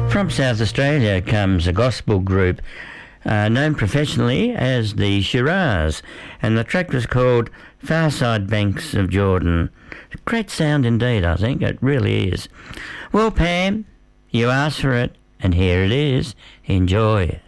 From South Australia comes a gospel group known professionally as the Shiraz, and the track was called Far Side Banks of Jordan. Great sound indeed, I think. It really is. Well, Pam, you asked for it, and here it is. Enjoy.